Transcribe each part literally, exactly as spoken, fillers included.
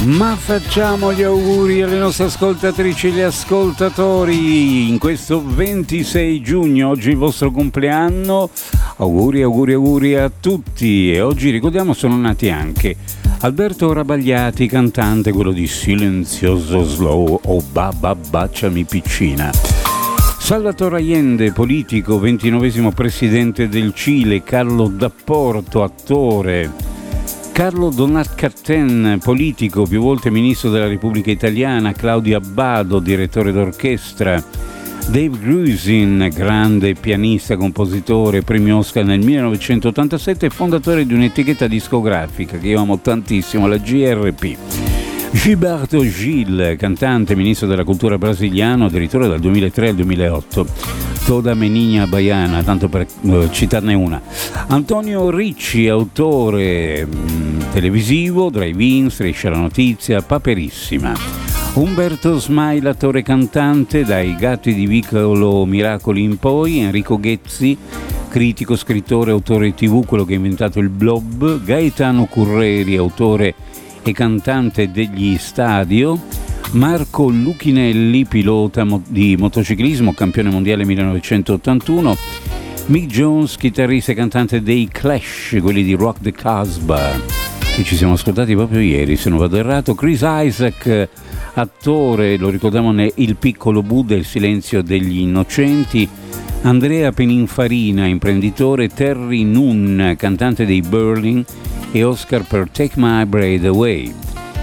Ma facciamo gli auguri alle nostre ascoltatrici e agli ascoltatori in questo ventisei giugno, oggi il vostro compleanno. Auguri, auguri, auguri a tutti. E oggi ricordiamo sono nati anche Alberto Rabagliati, cantante, quello di Silenzioso Slow o Babba Baciami Piccina. Salvatore Allende, politico, ventinovesimo presidente del Cile. Carlo D'Apporto, attore. Carlo Donat-Cattin, politico, più volte ministro della Repubblica Italiana. Claudio Abbado, direttore d'orchestra. Dave Grusin, grande pianista, compositore, premio Oscar nel millenovecentottantasette, fondatore di un'etichetta discografica che io amo tantissimo, la G R P. Gilberto Gil, cantante, ministro della cultura brasiliano, addirittura dal duemilatré al duemilaotto. Toda Menina Baiana, tanto per uh, citarne una. Antonio Ricci, autore mh, televisivo, Drive-In, Striscia la Notizia, Paperissima. Umberto Smile, attore cantante, dai Gatti di Vicolo Miracoli in poi. Enrico Ghezzi, critico, scrittore, autore tivù, quello che ha inventato il blob. Gaetano Curreri, autore e cantante degli Stadio. Marco Lucchinelli, pilota di motociclismo, campione mondiale millenovecentottantuno. Mick Jones, chitarrista e cantante dei Clash, quelli di Rock the Casbah, che ci siamo ascoltati proprio ieri, se non vado errato. Chris Isaak, attore, lo ricordiamo nel Il piccolo Buddha, Il silenzio degli innocenti. Andrea Peninfarina, imprenditore. Terry Nunn, cantante dei Berlin, e Oscar per Take My Breath Away.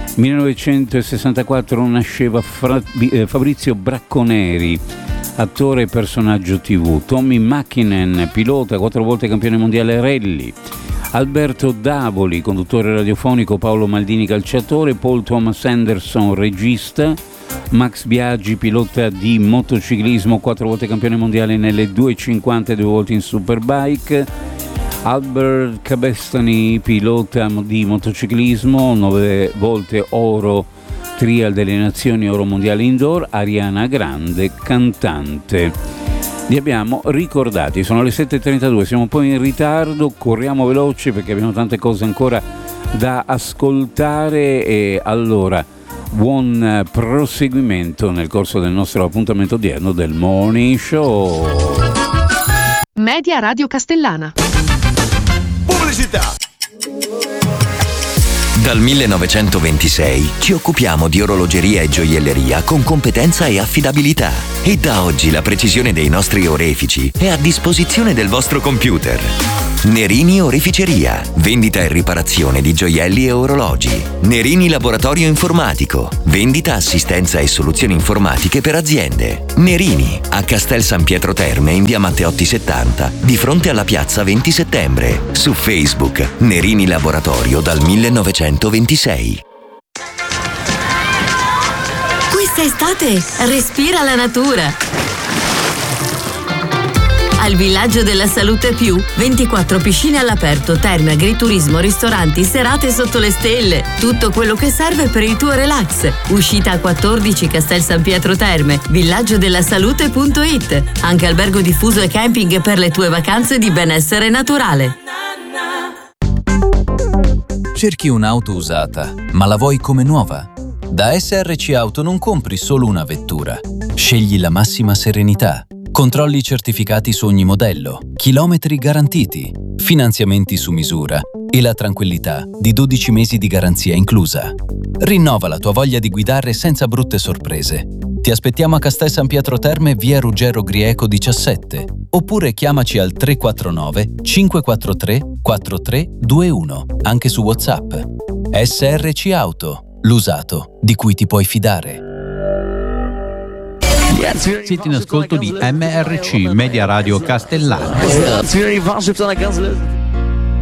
millenovecentosessantaquattro nasceva Fra- eh, Fabrizio Bracconeri, attore e personaggio tivù. Tommy Mäkinen, pilota, quattro volte campione mondiale rally. Alberto Davoli, conduttore radiofonico. Paolo Maldini, calciatore. Paul Thomas Anderson, regista. Max Biaggi, pilota di motociclismo, quattro volte campione mondiale nelle duecentocinquanta e due volte in Superbike. Albert Cabestany, pilota di motociclismo, nove volte oro trial delle nazioni, oro mondiale indoor. Ariana Grande, cantante. Li abbiamo ricordati, sono le sette e trentadue, siamo un po' in ritardo, corriamo veloci perché abbiamo tante cose ancora da ascoltare. E allora buon proseguimento nel corso del nostro appuntamento odierno del Morning Show. Media Radio Castellana. Pubblicità. Dal millenovecentoventisei ci occupiamo di orologeria e gioielleria con competenza e affidabilità. E da oggi la precisione dei nostri orefici è a disposizione del vostro computer. Nerini Oreficeria, vendita e riparazione di gioielli e orologi. Nerini Laboratorio Informatico, vendita, assistenza e soluzioni informatiche per aziende. Nerini, a Castel San Pietro Terme in via Matteotti settanta, di fronte alla piazza venti settembre. Su Facebook, Nerini Laboratorio dal millenovecentoventisei. Quest'estate respira la natura. Al Villaggio della Salute Più, ventiquattro piscine all'aperto, terme, agriturismo, ristoranti, serate sotto le stelle. Tutto quello che serve per il tuo relax. Uscita a quattordici Castel San Pietro Terme, villaggio della salute punto it. Anche albergo diffuso e camping per le tue vacanze di benessere naturale. Cerchi un'auto usata, ma la vuoi come nuova? Da S R C Auto non compri solo una vettura. Scegli la massima serenità. Controlli certificati su ogni modello, chilometri garantiti, finanziamenti su misura e la tranquillità di dodici mesi di garanzia inclusa. Rinnova la tua voglia di guidare senza brutte sorprese. Ti aspettiamo a Castel San Pietro Terme, via Ruggero Grieco diciassette, oppure chiamaci al tre quattro nove cinque quattro tre quattro tre due uno, anche su WhatsApp. S R C Auto, l'usato di cui ti puoi fidare. Siete in ascolto di M R C Media Radio Castellana.